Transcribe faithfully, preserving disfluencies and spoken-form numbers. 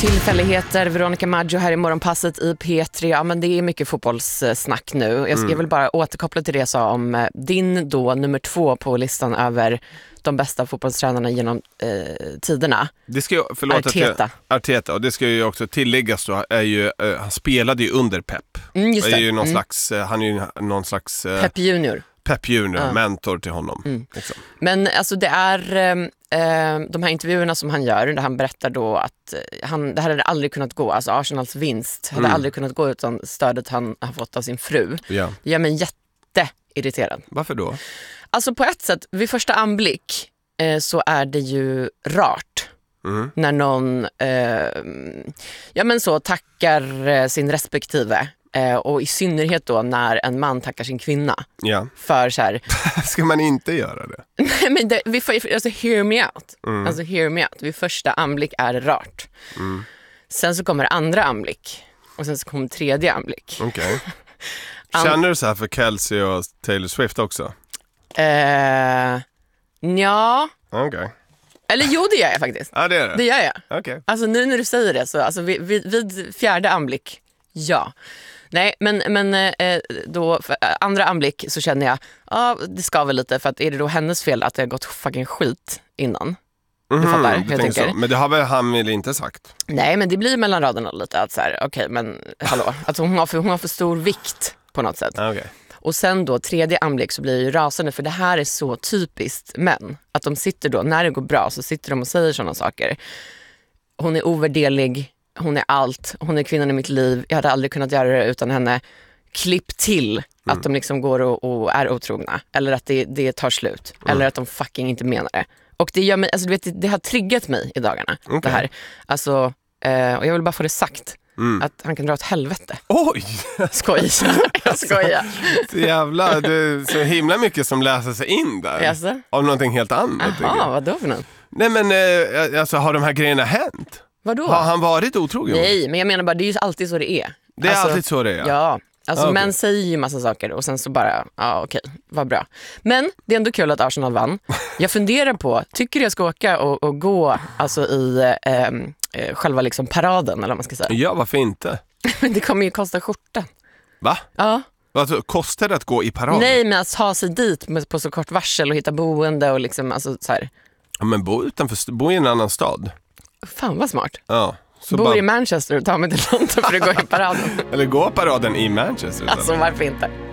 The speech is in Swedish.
Tillfälligheter, Veronica Maggio här i morgonpasset i P tre. Ja, men det är mycket fotbollssnack nu. Jag ska mm. väl bara återkoppla till det jag sa om din då nummer två på listan över de bästa fotbollstränarna genom eh, tiderna. Det ska ju, förlåt Arteta. Att jag, Arteta. Och det ska ju också tilläggas då, är ju, uh, han spelade ju under Pep. Mm, just det. Är ju någon mm. slags, uh, han är ju någon slags... Uh, Pep Junior. Pep Junior, ja. mentor till honom. Mm. Liksom. Men alltså det är eh, de här intervjuerna som han gör där han berättar då att eh, han, det här hade aldrig kunnat gå, alltså Arsenals vinst hade mm. aldrig kunnat gå utan stödet han har fått av sin fru. Ja. Det gör mig jätteirriterad. Varför då? Alltså på ett sätt, vid första anblick eh, så är det ju rart. Mm. När någon eh, ja men så tackar eh, sin respektive. Eh, och i synnerhet då när en man tackar sin kvinna. Ja. För så här... Ska man inte göra det? Nej, men det, vi får, alltså hear me out. Mm. Alltså hear me out. Vid första anblick är det rart. Mm. Sen så kommer andra anblick. Och sen så kommer tredje anblick. Okej. Okay. Känner du så här för Kelsey och Taylor Swift också? Eh, ja. Okej. Okay. Eller jo, det gör jag faktiskt. Ja, det är det. Det gör jag. Okej. Okay. Alltså nu när du säger det så, alltså vid, vid, vid fjärde anblick, ja. Nej, men, men eh, då för andra anblick så känner jag, ja, det ska väl lite, för att är det då hennes fel att det har gått fucking skit innan? Du mm, fattar, jag tänker. Så. Men det har väl han väl inte sagt? Nej, men det blir mellan raderna lite att så här, okej, okay, men hallå, alltså hon har för, hon har för stor vikt på något sätt. Okay. Och sen då, tredje anblick så blir det ju rasande, för det här är så typiskt män. Att de sitter då, när det går bra så sitter de och säger sådana saker. Hon är ovärderlig, hon är allt, hon är kvinnan i mitt liv, jag hade aldrig kunnat göra det utan henne. Klipp till mm. att de liksom går och, och är otrogna. Eller att det, det tar slut. Mm. Eller att de fucking inte menar det. Och det gör mig, alltså du vet, det, det har triggat mig i dagarna. Okay. Det här. Alltså, eh, och jag vill bara få det sagt. Mm. Att han kan dra åt helvete. Oj! Skoj. Jag skojar. Så jävla, det är så himla mycket som läser sig in där. Alltså? Av någonting helt annat. Jaha, vad då för något? Nej men, eh, alltså har de här grejerna hänt? Vadå? Har han varit otrogen? Nej, men jag menar bara, det är ju alltid så det är. Det är alltså, alltid så det är? Ja. Alltså okay. män säger ju massa saker och sen så bara, ja okej, vad bra. Men det är ändå kul att Arsenal vann. Jag funderar på, tycker jag ska åka och, och gå alltså i eh, eh, själva liksom paraden eller vad man ska säga. Ja, varför inte? Men det kommer ju kosta skjortan. Va? Ja. Alltså, kostar det att gå i paraden? Nej, men att ta sig dit med, på så kort varsel och hitta boende och liksom, alltså så här. Ja, men bo utanför, bo i en annan stad. Fan vad smart. Ja. Så bor bara... i Manchester och tar mig till London för att gå i paraden. Eller gå paraden i Manchester. Alltså varför inte?